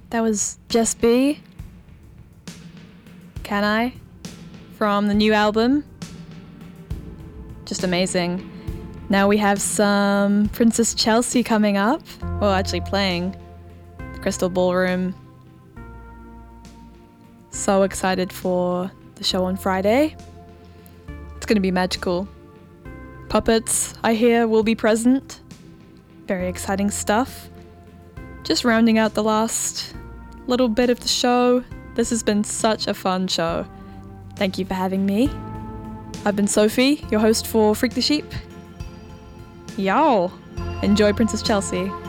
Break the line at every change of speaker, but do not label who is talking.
That was Jess B. Can I? From the new album. Just amazing. Now we have some Princess Chelsea coming up. Well, actually playing the Crystal Ballroom. So excited for the show on Friday. It's going to be magical. Puppets, I hear, will be present. Very exciting stuff. Just rounding out the last little bit of the show. This has been such a fun show. Thank you for having me. I've been Sophie, your host for Freak the Sheep. Y'all, enjoy Princess Chelsea.